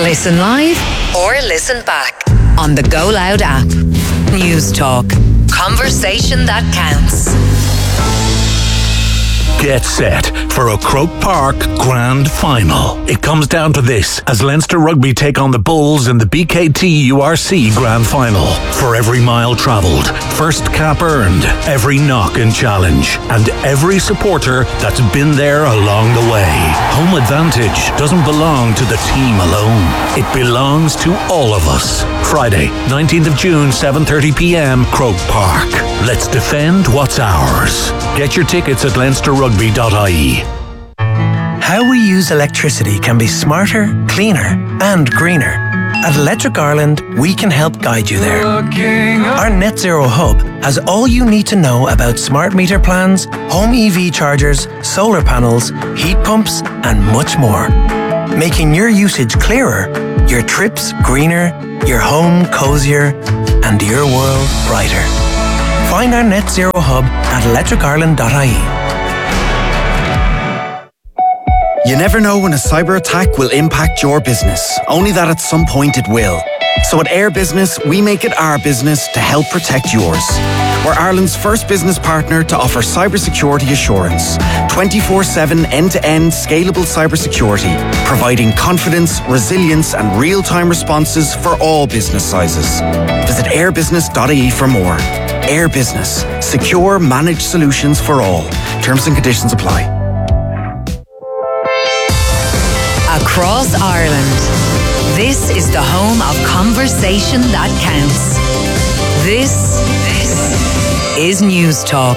Listen live or listen back on the Go Loud app. News Talk. Conversation that counts. Get set for a Croke Park Grand Final. It comes down to this as Leinster Rugby take on the Bulls in the BKT URC Grand Final. For every mile travelled, first cap earned, every knock and challenge, and every supporter that's been there along the way. Home advantage doesn't belong to the team alone. It belongs to all of us. Friday, 19th of June, 7:30pm, Croke Park. Let's defend what's ours. Get your tickets at leinsterrugby.ie. How we use electricity can be smarter, cleaner and greener. At Electric Ireland, we can help guide you there. Our Net Zero Hub has all you need to know about smart meter plans, home EV chargers, solar panels, heat pumps and much more. Making your usage clearer, your trips greener, your home cozier and your world brighter. Find our Net Zero Hub at electricireland.ie. You never know when a cyber attack will impact your business, only that at some point it will. So at Air Business, we make it our business to help protect yours. We're Ireland's first business partner to offer cybersecurity assurance. 24/7 end-to-end scalable cybersecurity, providing confidence, resilience and real-time responses for all business sizes. Visit airbusiness.ie for more. Air Business. Secure, managed solutions for all. Terms and conditions apply. Across Ireland, this is the home of conversation that counts. This is News Talk.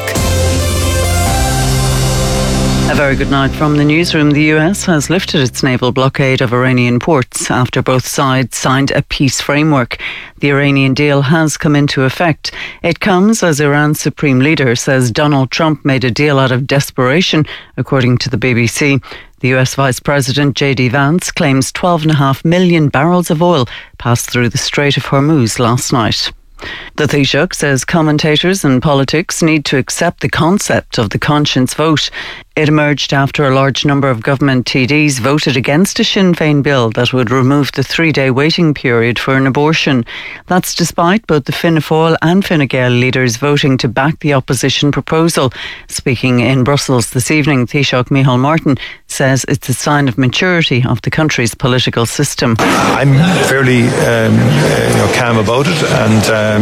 A very good night from the newsroom. The US has lifted its naval blockade of Iranian ports after both sides signed a peace framework. The Iranian deal has come into effect. It comes as Iran's supreme leader says Donald Trump made a deal out of desperation, according to the BBC. The US Vice President J.D. Vance claims 12.5 million barrels of oil passed through the Strait of Hormuz last night. The Taoiseach says commentators and politics need to accept the concept of the conscience vote. It emerged after a large number of government TDs voted against a Sinn Féin bill that would remove the 3-day waiting period for an abortion. That's despite both the Fianna Fáil and Fine Gael leaders voting to back the opposition proposal. Speaking in Brussels this evening, Taoiseach Micheál Martin says it's a sign of maturity of the country's political system. I'm fairly calm about it, and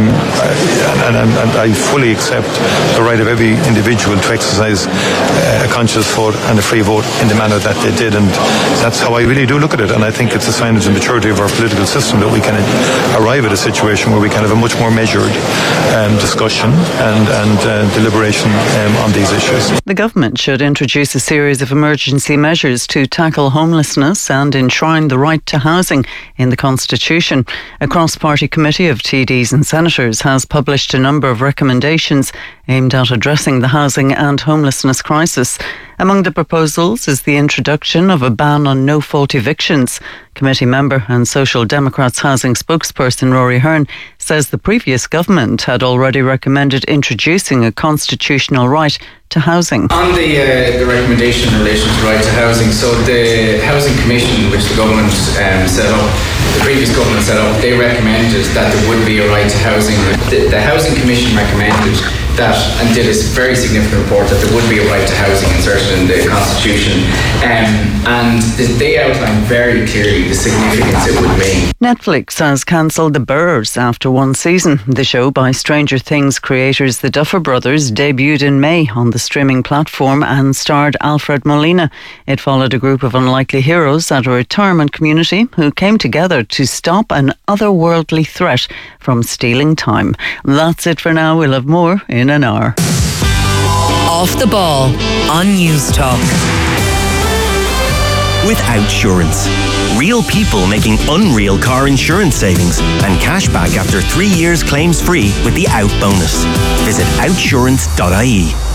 I fully accept the right of every individual to exercise a conscious vote and a free vote in the manner that they did, and that's how I really do look at it. And I think it's a sign of the maturity of our political system that we can arrive at a situation where we can have a much more measured discussion and deliberation on these issues. The government should introduce a series of emergency measures to tackle homelessness and enshrine the right to housing in the Constitution. A cross-party committee of TDs and senators has published a number of recommendations aimed at addressing the housing and homelessness crisis. Among the proposals is the introduction of a ban on no-fault evictions. Committee member and Social Democrats housing spokesperson Rory Hearn says the previous government had already recommended introducing a constitutional right to housing. On the recommendation in relation to right to housing, so the Housing Commission, which the government set up, the previous government set up, they recommended that there would be a right to housing. The Housing Commission recommended that and did a very significant report that there would be a right to housing inserted in the Constitution, and they outlined very clearly the significance it would mean. Netflix has cancelled The Burrs after one season. The show by Stranger Things creators the Duffer Brothers debuted in May on the streaming platform and starred Alfred Molina. It followed a group of unlikely heroes at a retirement community who came together to stop an otherworldly threat from stealing time. That's it for now. We'll have more in an hour. Off the ball on News Talk. With Outsurance. Real people making unreal car insurance savings and cash back after 3 years claims free with the Out bonus. Visit outsurance.ie.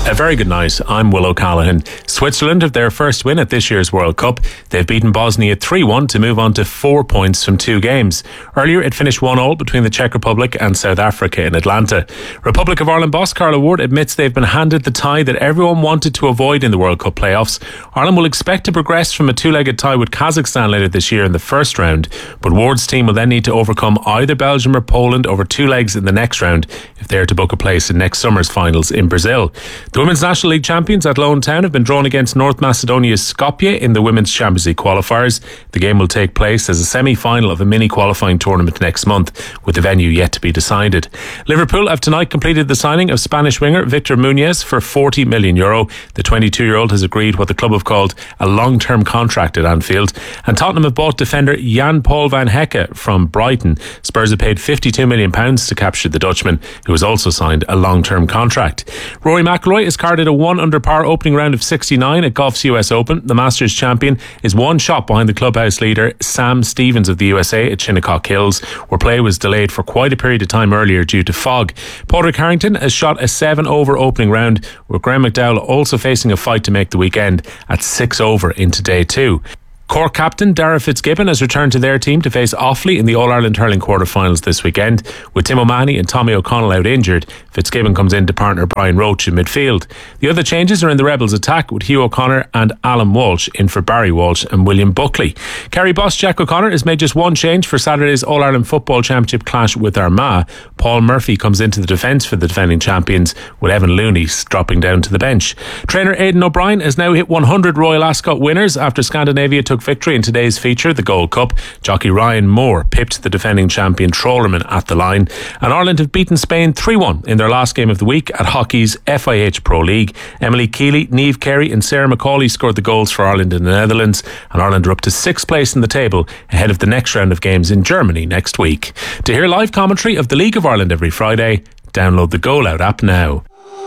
A very good night. I'm Will O'Callaghan. Switzerland have their first win at this year's World Cup. They've beaten Bosnia 3-1 to move on to 4 points from 2 games. Earlier, it finished 1-1 between the Czech Republic and South Africa in Atlanta. Republic of Ireland boss Carla Ward admits they've been handed the tie that everyone wanted to avoid in the World Cup playoffs. Ireland will expect to progress from a 2-legged tie with Kazakhstan later this year in the first round, but Ward's team will then need to overcome either Belgium or Poland over 2 legs in the next round if they are to book a place in next summer's finals in Brazil. The Women's National League champions at Lone Town have been drawn against North Macedonia's Skopje in the Women's Champions League qualifiers. The game will take place as a semi-final of a mini-qualifying tournament next month, with the venue yet to be decided. Liverpool have tonight completed the signing of Spanish winger Victor Muñoz for €40 million. The 22-year-old has agreed what the club have called a long-term contract at Anfield. And Tottenham have bought defender Jan-Paul van Hecke from Brighton. Spurs have paid £52 million to capture the Dutchman, who has also signed a long-term contract. Rory McIlroy has carded a 1 under par opening round of 69 at Golf's US Open. The Masters champion is 1 shot behind the clubhouse leader Sam Stevens of the USA at Shinnecock Hills, where play was delayed for quite a period of time earlier due to fog. Padraig Harrington has shot a 7 over opening round, with Graham McDowell also facing a fight to make the weekend at 6 over into day 2. Cork captain Dara Fitzgibbon has returned to their team to face Offaly in the All-Ireland hurling quarter-finals this weekend. With Tim O'Mahony and Tommy O'Connell out injured, Fitzgibbon comes in to partner Brian Roach in midfield. The other changes are in the Rebels attack, with Hugh O'Connor and Alan Walsh in for Barry Walsh and William Buckley. Kerry boss Jack O'Connor has made just 1 change for Saturday's All-Ireland Football Championship clash with Armagh. Paul Murphy comes into the defence for the defending champions, with Evan Looney dropping down to the bench. Trainer Aidan O'Brien has now hit 100 Royal Ascot winners after Scandinavia took victory in today's feature, the Gold Cup. Jockey Ryan Moore pipped the defending champion Trollerman at the line, and Ireland have beaten Spain 3-1 in their last game of the week at hockey's FIH Pro League. Emily Keeley, Niamh Carey and Sarah McCauley scored the goals for Ireland in the Netherlands, and Ireland are up to 6th place in the table ahead of the next round of games in Germany next week. To hear live commentary of the League of Ireland every Friday, download the Go Loud app now.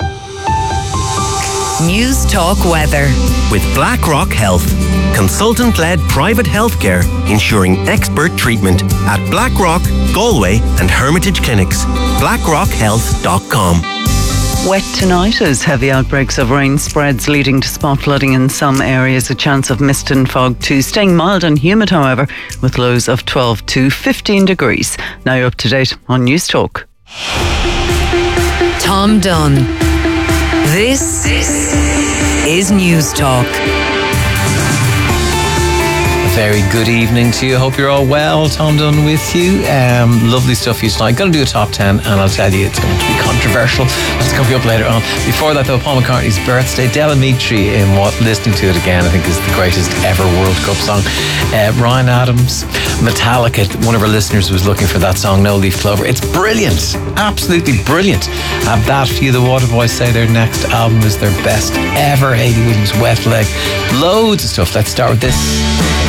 News Talk Weather with BlackRock Health, consultant-led private healthcare ensuring expert treatment at BlackRock, Galway and Hermitage Clinics. BlackRockHealth.com. Wet tonight as heavy outbreaks of rain spreads, leading to spot flooding in some areas. A chance of mist and fog too. Staying mild and humid, however, with lows of 12 to 15 degrees. Now you're up to date on News Talk. Tom Dunn. This is News Talk. Very good evening to you. Hope you're all well. Tom Dunn with you. Lovely stuff for you tonight. Going to do a top 10, and I'll tell you it's going to be controversial. That's coming up later on. Before that, though, Paul McCartney's birthday. Del Amitri in what listening to it again I think is the greatest ever World Cup song. Ryan Adams, Metallica. One of our listeners was looking for that song, No Leaf Clover. It's brilliant, absolutely brilliant. Have that for you. The Waterboys say their next album is their best ever. Hayley Williams, Wet Leg. Loads of stuff. Let's start with this.